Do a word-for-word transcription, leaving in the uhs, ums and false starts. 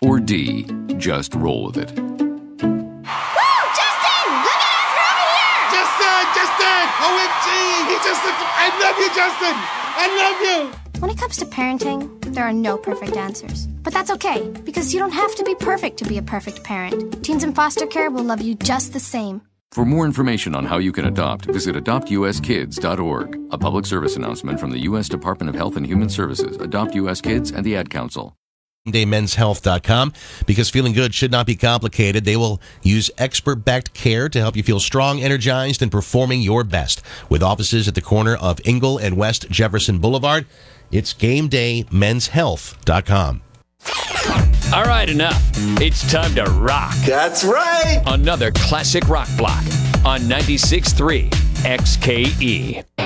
Or D, just roll with it? Woo! Justin! Look at us! We're over here! Justin! Justin! O M G! He just looked... I love you, Justin! I love you! When it comes to parenting, there are no perfect answers. But that's okay, because you don't have to be perfect to be a perfect parent. Teens in foster care will love you just the same. For more information on how you can adopt, visit adopt u s kids dot org. A public service announcement from the U S Department of Health and Human Services, Adopt U S Kids, and the Ad Council. day mens health dot com, because feeling good should not be complicated. They will use expert-backed care to help you feel strong, energized, and performing your best. With offices at the corner of Ingle and West Jefferson Boulevard, it's game day mens health dot com. All right, enough. It's time to rock. That's right! Another classic rock block on ninety-six point three X K E.